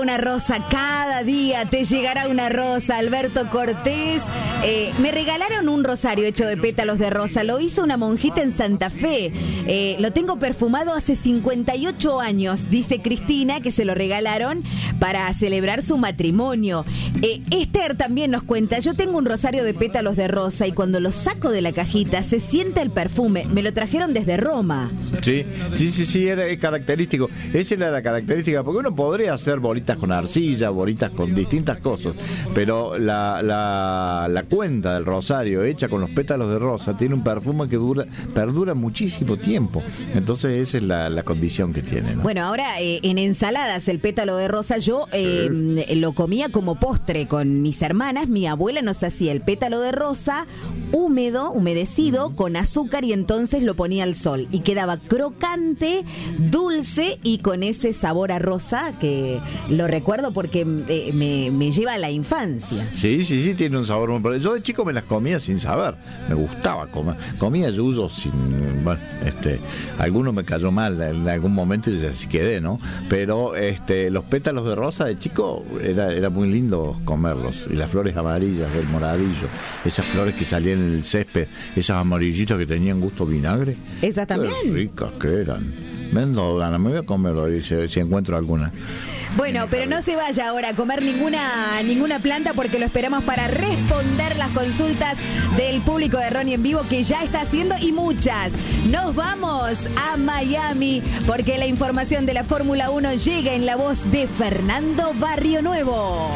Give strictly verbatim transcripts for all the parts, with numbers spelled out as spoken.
una rosa, cada día te llegará una rosa. Alberto Cortés, eh, me regalaron un rosario hecho de pétalos de rosa, lo hizo una monjita en Santa Fe, eh, lo tengo perfumado hace cincuenta y ocho años, dice Cristina, que se lo regalaron para celebrar su matrimonio. eh, Esther también nos cuenta, yo tengo un rosario de pétalos de rosa y cuando lo saco de la cajita se siente el perfume, me lo trajeron desde Roma. Sí, sí, sí, sí, era es característico. Esa era la característica, porque uno podría hacer bolitas con arcilla, bolitas con distintas cosas, pero la, la, la cuenta del rosario hecha con los pétalos de rosa tiene un perfume que dura perdura muchísimo tiempo. Entonces esa es la, la condición que tiene, ¿no? Bueno, ahora eh, en ensaladas el pétalo de rosa yo eh, sí. lo comía como postre con mis hermanas. Mi abuela nos hacía el pétalo de rosa húmedo, humedecido, mm. con azúcar, y entonces lo ponía al sol y quedaba crocante, dulce y con ese sabor a rosa que lo recuerdo porque eh, me, me lleva a la infancia. Sí, sí, sí, tiene un sabor muy... Yo de chico me las comía sin saber, me gustaba comer, comía yuyos sin... Bueno, este, alguno me cayó mal en algún momento y así quedé, ¿no? Pero este, los pétalos de rosa de chico era, era muy lindo comerlos, y las flores amarillas del moradillo, esas flores que salían en el césped, esas amarillitas que tenían gusto vinagre. ¿Esas también? Qué ricas que eran. Me han dado ganas, me voy a comerlo si, si encuentro alguna. Bueno, pero no se vaya ahora a comer ninguna ninguna planta, porque lo esperamos para responder las consultas del público de Ronnie en Vivo, que ya está haciendo, y muchas. Nos vamos a Miami, porque la información de la Fórmula uno llega en la voz de Fernando Barrionuevo.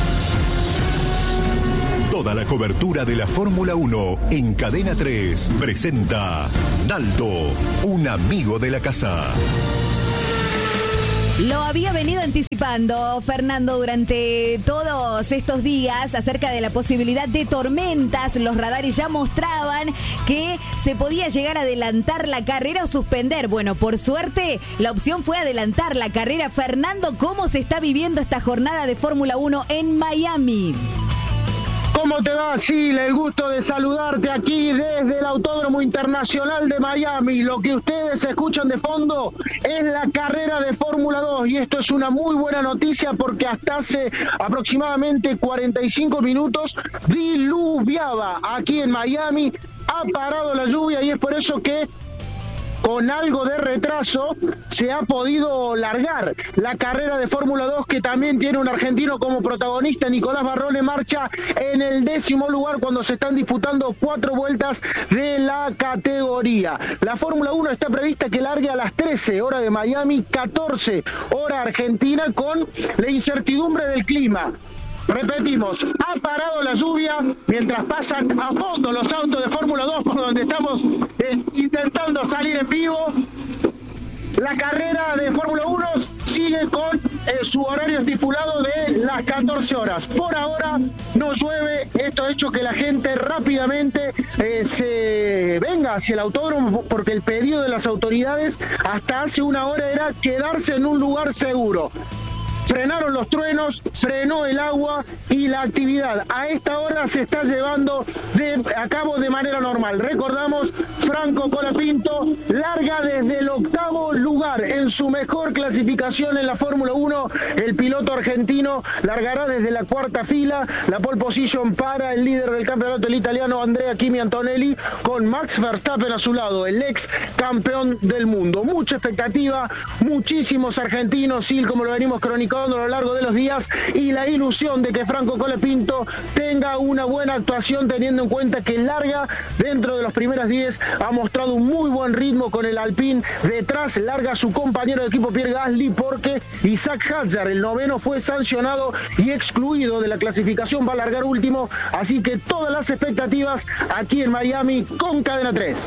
Toda la cobertura de la Fórmula uno en Cadena tres presenta Naldo, un amigo de la casa. Lo había venido anticipando Fernando durante todos estos días acerca de la posibilidad de tormentas. Los radares ya mostraban que se podía llegar a adelantar la carrera o suspender. Bueno, por suerte la opción fue adelantar la carrera. Fernando, ¿cómo se está viviendo esta jornada de Fórmula uno en Miami? ¿Cómo te va, Sil? El gusto de saludarte aquí desde el Autódromo Internacional de Miami. Lo que ustedes escuchan de fondo es la carrera de Fórmula dos, y esto es una muy buena noticia porque hasta hace aproximadamente cuarenta y cinco minutos diluviaba aquí en Miami. Ha parado la lluvia y es por eso que con algo de retraso se ha podido largar la carrera de Fórmula dos, que también tiene un argentino como protagonista. Nicolás Barrone marcha en el décimo lugar cuando se están disputando cuatro vueltas de la categoría. La Fórmula uno está prevista que largue a las trece hora de Miami, catorce hora argentina, con la incertidumbre del clima. Repetimos, ha parado la lluvia mientras pasan a fondo los autos de Fórmula dos por donde estamos eh, intentando salir en vivo. La carrera de Fórmula uno sigue con eh, su horario estipulado de las catorce horas. Por ahora no llueve, esto ha hecho que la gente rápidamente eh, se venga hacia el autódromo, porque el pedido de las autoridades hasta hace una hora era quedarse en un lugar seguro. Frenaron los truenos, frenó el agua y la actividad a esta hora se está llevando de, a cabo de manera normal. Recordamos, Franco Colapinto larga desde el octavo lugar en su mejor clasificación en la Fórmula uno. El piloto argentino largará desde la cuarta fila. La pole position para el líder del campeonato, el italiano Andrea Kimi Antonelli, con Max Verstappen a su lado, el ex campeón del mundo. Mucha expectativa, muchísimos argentinos, sí, como lo venimos cronicando a lo largo de los días, y la ilusión de que Franco Colapinto tenga una buena actuación, teniendo en cuenta que larga dentro de los primeros diez, ha mostrado un muy buen ritmo con el Alpine. Detrás larga su compañero de equipo Pierre Gasly, porque Isaac Hadjar, el noveno, fue sancionado y excluido de la clasificación, va a largar último, así que todas las expectativas aquí en Miami con Cadena tres.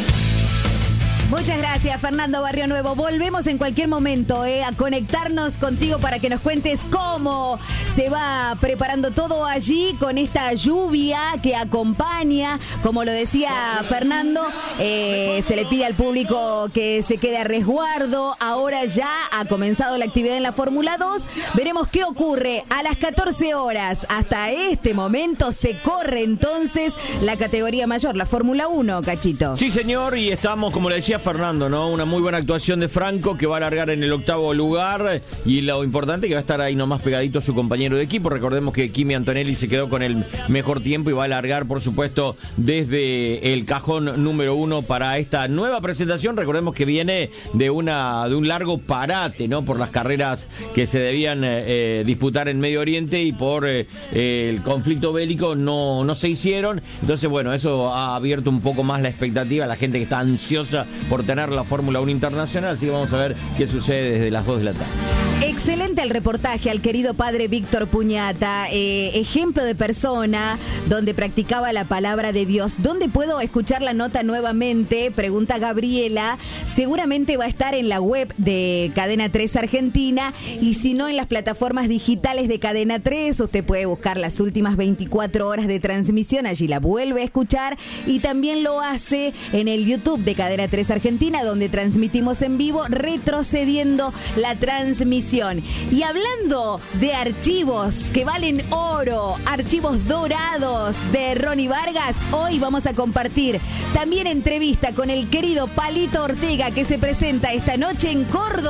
Muchas gracias, Fernando Barrionuevo. Volvemos en cualquier momento eh, a conectarnos contigo para que nos cuentes cómo se va preparando todo allí con esta lluvia que acompaña. Como lo decía Fernando, eh, se le pide al público que se quede a resguardo. Ahora ya ha comenzado la actividad en la Fórmula dos. Veremos qué ocurre a las catorce horas. Hasta este momento se corre entonces la categoría mayor, la Fórmula uno, Cachito. Sí, señor, y estamos, como le decía Fernando, ¿no? Una muy buena actuación de Franco, que va a largar en el octavo lugar, y lo importante que va a estar ahí nomás pegadito a su compañero de equipo. Recordemos que Kimi Antonelli se quedó con el mejor tiempo y va a largar, por supuesto, desde el cajón número uno para esta nueva presentación. Recordemos que viene de una de un largo parate, ¿no? Por las carreras que se debían eh, disputar en Medio Oriente, y por eh, el conflicto bélico no, no se hicieron. Entonces, bueno, eso ha abierto un poco más la expectativa a la gente que está ansiosa por tener la Fórmula uno internacional. Así que vamos a ver qué sucede desde las dos de la tarde. Excelente el reportaje al querido padre Víctor Puñata, eh, ejemplo de persona donde practicaba la palabra de Dios. ¿Dónde puedo escuchar la nota nuevamente? Pregunta Gabriela. Seguramente va a estar en la web de Cadena tres Argentina, y si no, en las plataformas digitales de Cadena tres. Usted puede buscar las últimas veinticuatro horas de transmisión, allí la vuelve a escuchar, y también lo hace en el YouTube de Cadena tres Argentina, donde transmitimos en vivo, retrocediendo la transmisión. Y hablando de archivos que valen oro, archivos dorados de Ronnie Vargas, hoy vamos a compartir también entrevista con el querido Palito Ortega, que se presenta esta noche en Córdoba.